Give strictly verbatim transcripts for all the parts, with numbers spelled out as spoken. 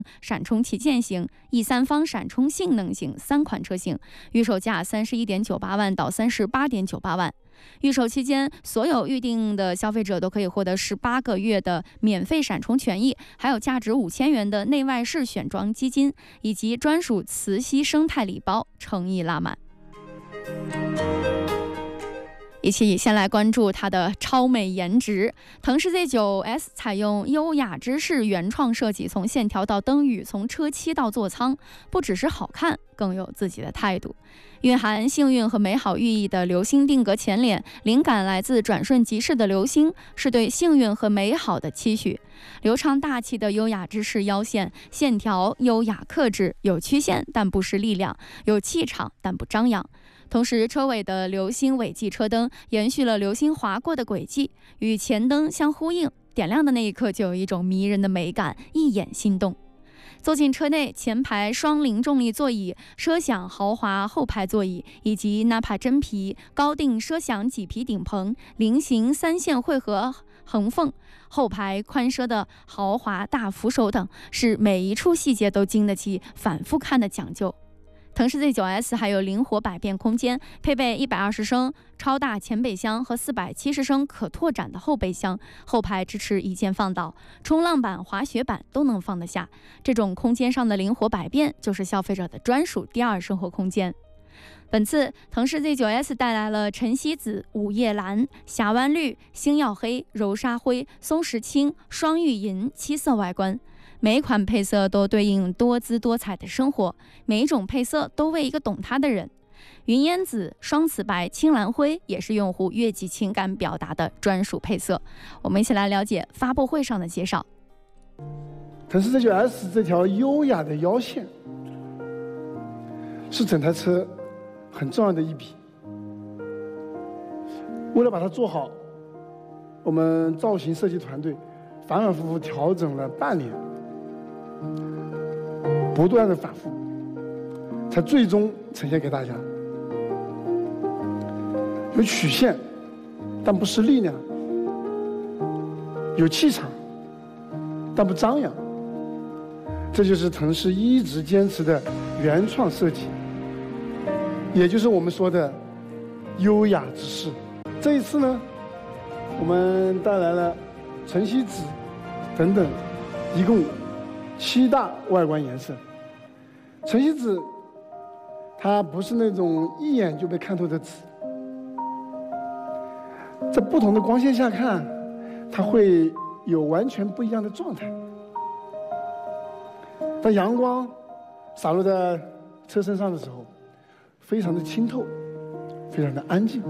闪充旗舰型、E 三方闪充性能型三款车型，预售价三十一点九八万到三十八点九八万。预售期间，所有预定的消费者都可以获得十八个月的免费闪充权益，还有价值五千元的内外饰选装基金，以及专属磁吸生态礼包，诚意拉满。一起先来关注它的超美颜值。腾势 Z 九 S 采用优雅之势原创设计，从线条到灯语，从车漆到座舱，不只是好看，更有自己的态度。蕴含幸运和美好寓意的流星定格前脸，灵感来自转瞬即逝的流星，是对幸运和美好的期许。流畅大气的优雅之势腰线，线条优雅克制，有曲线但不失力量，有气场但不张扬。同时，车尾的流星尾迹车灯延续了流星划过的轨迹，与前灯相呼应，点亮的那一刻就有一种迷人的美感，一眼心动。坐进车内，前排双零重力座椅、奢享豪华后排座椅，以及纳帕真皮高定奢享麂皮顶棚、菱形三线汇合横缝、后排宽奢的豪华大扶手等，是每一处细节都经得起反复看的讲究。腾势 Z 九 S 还有灵活百变空间，配备一百二十升超大前备箱和四百七十升可拓展的后备箱，后排支持一键放倒，冲浪板、滑雪板都能放得下。这种空间上的灵活百变，就是消费者的专属第二生活空间。本次腾势 Z 九 S 带来了晨曦紫、午夜蓝、峡湾绿、星耀黑、柔沙灰、松石青、双玉银七色外观。每一款配色都对应多姿多彩的生活，每一种配色都为一个懂它的人。云烟紫、双紫白、青蓝灰也是用户越级情感表达的专属配色。我们一起来了解发布会上的介绍。 腾势 Z 九 S 这条优雅的腰线，是整台车很重要的一笔。为了把它做好，我们造型设计团队反反复复调整了半年，不断的反复，才最终呈现给大家。有曲线，但不失力量；有气场，但不张扬。这就是腾势一直坚持的原创设计，也就是我们说的优雅之势。这一次呢，我们带来了晨曦紫等等，一共七大外观颜色。晨曦紫，它不是那种一眼就被看透的紫，在不同的光线下看，它会有完全不一样的状态。当阳光洒落在车身上的时候，非常的清透，非常的安静。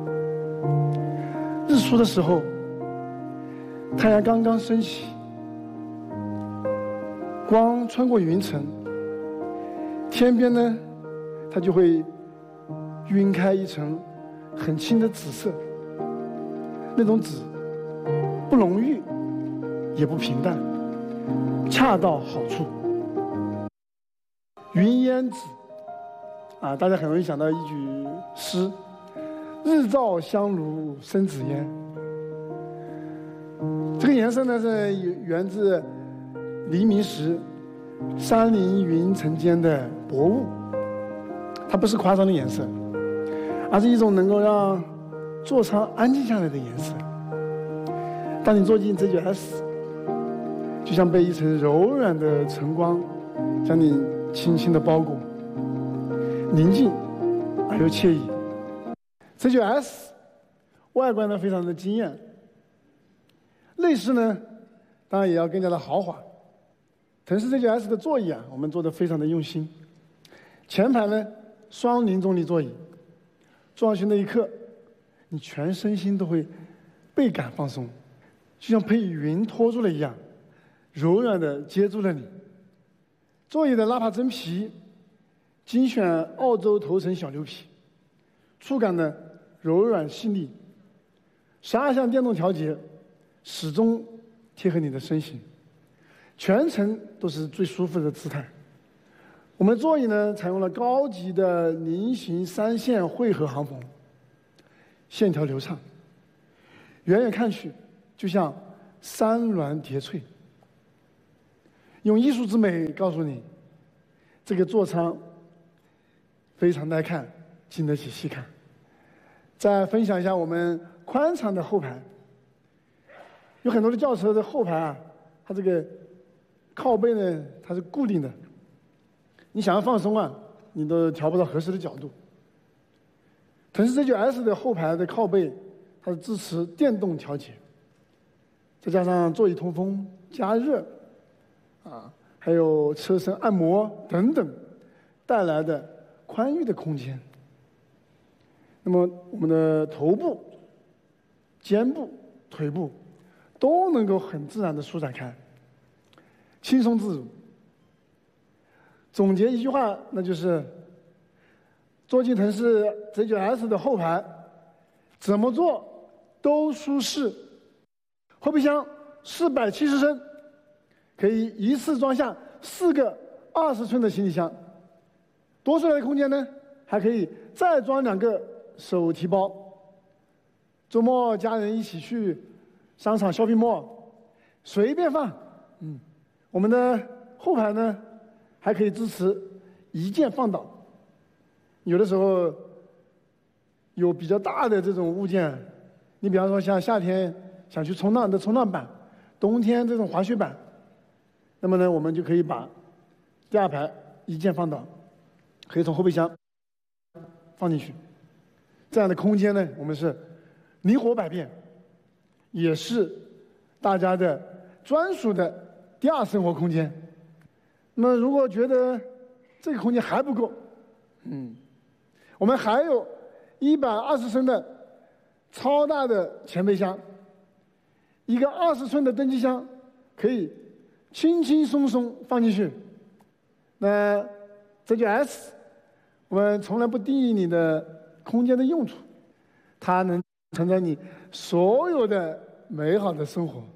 日出的时候，太阳刚刚升起，光穿过云层，天边呢，它就会晕开一层很轻的紫色。那种紫，不浓郁，也不平淡，恰到好处。云烟紫，啊，大家很容易想到一句诗：“日照香炉生紫烟。”这个颜色呢是源自黎明时山林云层间的薄雾，它不是夸张的颜色，而是一种能够让座舱安静下来的颜色。当你坐进 Z 九 S， 就像被一层柔软的晨光将你轻轻的包裹，宁静而又惬意。Z 九 S 外观呢非常的惊艳，内饰呢当然也要更加的豪华。腾势 Z 九 S 的座椅啊，我们做的非常的用心。前排呢双零重力座椅，坐上去那一刻，你全身心都会倍感放松，就像被云托住了一样，柔软的接住了你。座椅的纳帕真皮，精选澳洲头层小牛皮，触感呢柔软细腻，十二项电动调节，始终贴合你的身形，全程都是最舒服的姿态。我们的座椅呢采用了高级的菱形三线汇合航缝，线条流畅，远远看去就像山峦叠翠。 用艺术之美告诉你，这个座舱非常耐看，经得起细看。再分享一下我们宽敞的后排。有很多的轿车的后排啊，它这个靠背呢，它是固定的，你想要放松啊，你都调不到合适的角度。腾势 Z 九 S 的后排的靠背，它是支持电动调节，再加上座椅通风、加热，啊，还有车身按摩等等，带来的宽裕的空间。那么我们的头部、肩部、腿部都能够很自然的舒展开，轻松自如。总结一句话，那就是坐进腾势 Z 九 S 的后排，怎么坐都舒适。后备箱四百七十升，可以一次装下四个二十寸的行李箱，多出来的空间呢，还可以再装两个手提包。周末家人一起去商场 shopping mall， 随便放。嗯，我们的后排呢，还可以支持一键放倒。有的时候有比较大的这种物件，你比方说像夏天想去冲浪的冲浪板，冬天这种滑雪板，那么呢，我们就可以把第二排一键放倒，可以从后备箱放进去。这样的空间呢，我们是灵活百变，也是大家的专属的第二生活空间。那么如果觉得这个空间还不够，嗯，我们还有一百二十升的超大的前备箱，一个二十寸的登机箱，可以轻轻松松放进去。那 Z 九 S， 我们从来不定义你的空间的用处，它能承载你所有的美好的生活。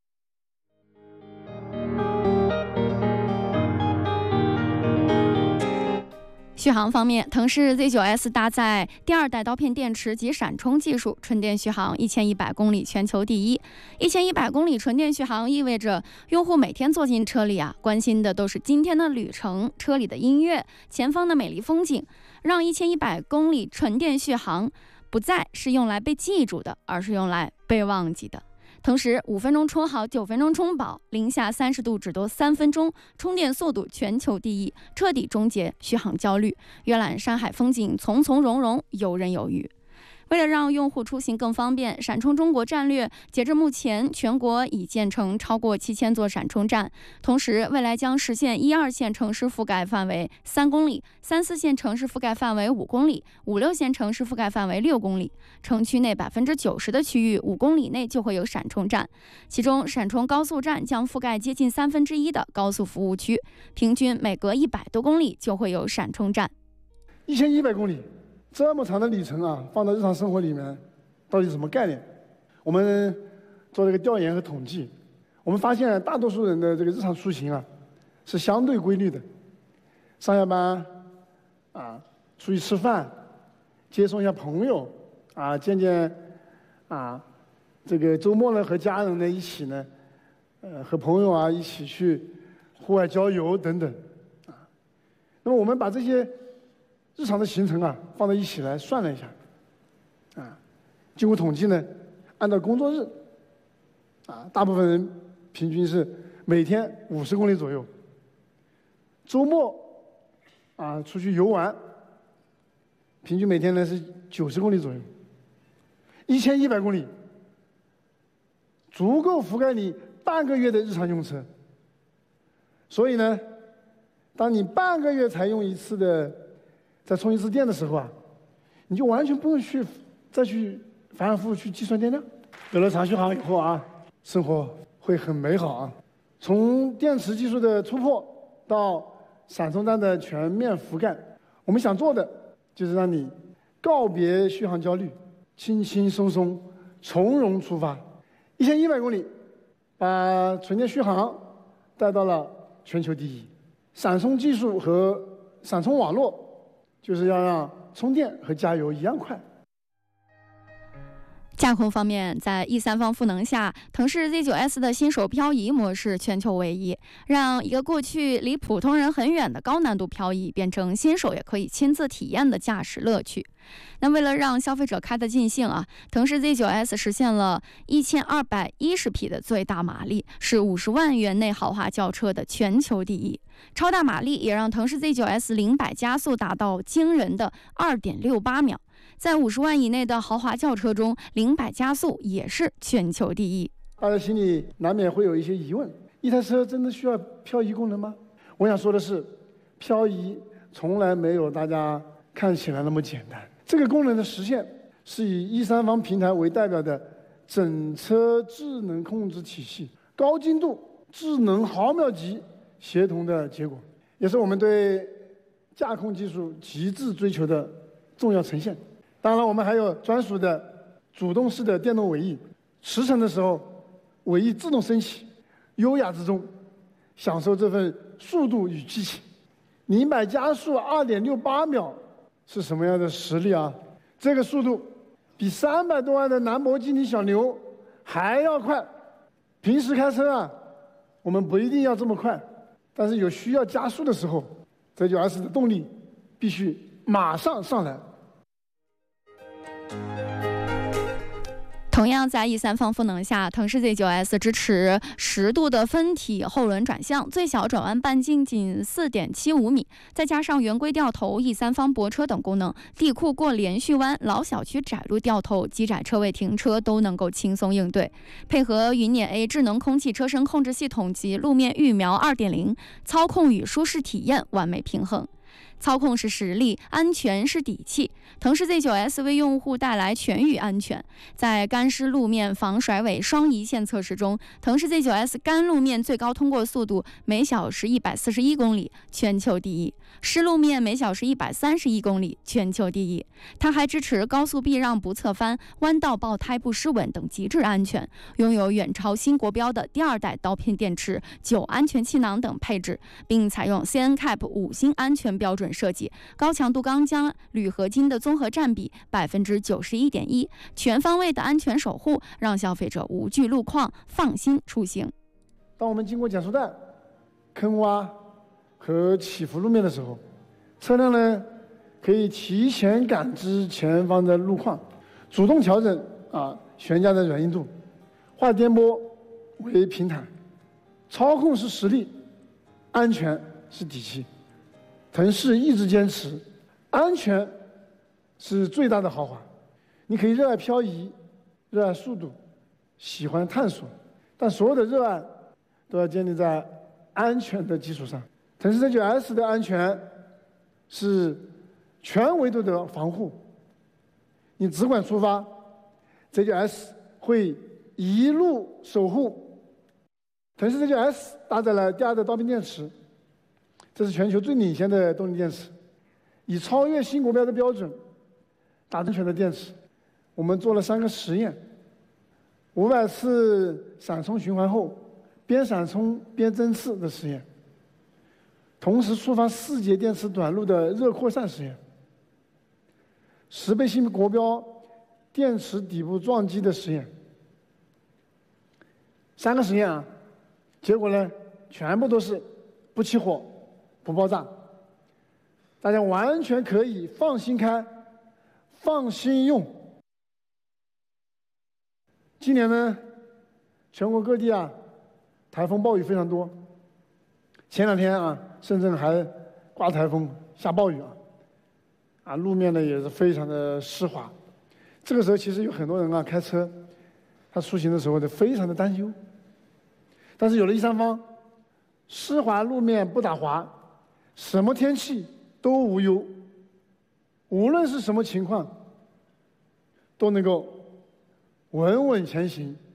续航方面，腾势 Z 九 S 搭载第二代刀片电池及闪充技术，纯电续航一千一百公里全球第一。一千一百公里纯电续航意味着用户每天坐进车里啊，关心的都是今天的旅程、车里的音乐、前方的美丽风景，让一千一百公里纯电续航不再是用来被记住的，而是用来被忘记的。同时，五分钟充好，九分钟充饱，零下三十度只多三分钟，充电速度全球第一，彻底终结续航焦虑，阅览山海风景，从从容容，游刃有余。为了让用户出行更方便，闪充中国战略截至目前，全国已建成超过七千座闪充站。同时，未来将实现一二线城市覆盖范围三公里，三四线城市覆盖范围五公里，五六线城市覆盖范围六公里。城区内百分之九十的区域，五公里内就会有闪充站。其中，闪充高速站将覆盖接近三分之一的高速服务区，平均每隔一百多公里就会有闪充站。 一千一百公里。这么长的里程啊，放到日常生活里面，到底是什么概念？我们做了一个调研和统计，我们发现大多数人的这个日常出行啊，是相对规律的。上下班啊，出去吃饭，接送一下朋友啊，见见啊，这个周末呢和家人呢一起呢，呃，和朋友啊一起去户外郊游等等啊。那么我们把这些日常的行程啊，放在一起来算了一下，啊，经过统计呢，按照工作日，啊，大部分人平均是每天五十公里左右。周末，啊，出去游玩，平均每天呢是九十公里左右。一千一百公里，足够覆盖你半个月的日常用车。所以呢，当你半个月才用一次的再充一次电的时候啊，你就完全不用去再去反反复复去计算电量。有了长续航以后啊，生活会很美好啊。从电池技术的突破到闪充站的全面覆盖，我们想做的就是让你告别续航焦虑，轻轻松松、从容出发。一千一百公里，把纯电续航带到了全球第一。闪充技术和闪充网络，就是要让充电和加油一样快。 驾控方面，在 E 三方赋能下，腾势 Z 九 S 的新手漂移模式全球唯一，让一个过去离普通人很远的高难度漂移，变成新手也可以亲自体验的驾驶乐趣。那为了让消费者开得尽兴啊，腾势 Z 九 S 实现了一千二百一十匹的最大马力，是五十万元内豪华轿车的全球第一。超大马力也让腾势 Z 九 S 零百加速达到惊人的 二点六八秒。在五十万以内的豪华轿车中，零百加速也是全球第一。 大家心里难免会有一些疑问：一台车真的需要漂移功能吗？我想说的是，漂移从来没有大家看起来那么简单。这个功能的实现是以 E 三方平台为代表的整车智能控制体系高精度智能毫秒级协同的结果，也是我们对驾控技术极致追求的重要呈现。当然，我们还有专属的主动式的电动尾翼，驰骋的时候尾翼自动升起，优雅之中享受这份速度与激情。零百加速 二点六八秒是什么样的实力啊？这个速度比三百多万的兰博基尼小牛还要快。平时开车啊，我们不一定要这么快，但是有需要加速的时候 ，Z 九 S 的动力必须马上上来。 同样在 E 三方赋能下，腾势 Z 九 S 支持十度的分体后轮转向，最小转弯半径仅 四点七五米，再加上圆规掉头、E 三方泊车等功能，地库过连续弯、老小区窄路掉头、极窄车位停车都能够轻松应对。配合云辇 A 智能空气车身控制系统及路面预瞄 二点零， 操控与舒适体验完美平衡。操控是实力，安全是底气。腾势 Z 九 S 为用户带来全域安全。在干湿路面防甩尾双胰线测试中，腾势 Z 九 S 干路面最高通过速度每小时一百四十一公里，全球第一；湿路面每小时一百三十一公里，全球第一。它还支持高速避让不侧翻、弯道爆胎不失稳等极致安全，拥有远超新国标的第二代刀片电池、九安全气囊等配置，并采用 C N C A P 五星安全标准设计，高强度钢浆铝合金的综合占比 百分之九十一点一， 全方位的安全守护，让消费者无惧路况，放心出行。 当我们经过减速带、坑洼和起伏路面的时候，车辆呢可以提前感知前方的路况，主动调整啊悬架的软硬度，化颠簸为平坦。操控是实力，安全是底气。腾势一直坚持，安全是最大的豪华。你可以热爱漂移，热爱速度，喜欢探索，但所有的热爱都要建立在安全的基础上。腾势 Z 九 S 的安全是全维度的防护，你只管出发 ，Z 九 S 会一路守护。腾势 Z 九 S 搭载了第二代刀片电池。这是全球最领先的动力电池，以超越新国标的标准打安全的电池。我们做了三个实验，五百次闪充循环后，边闪充边针刺的实验，同时触发四节电池短路的热扩散实验，十倍新国标电池底部撞击的实验。三个实验啊，结果呢，全部都是不起火。不爆炸，大家完全可以放心开，放心用。今年呢，全国各地啊，台风暴雨非常多。前两天啊，深圳还刮台风、下暴雨啊，啊，路面呢也是非常的湿滑。这个时候，其实有很多人啊，开车，他出行的时候呢，非常的担忧。但是有了 E 三方，湿滑路面不打滑。什么天气都无忧，无论是什么情况，都能够稳稳前行。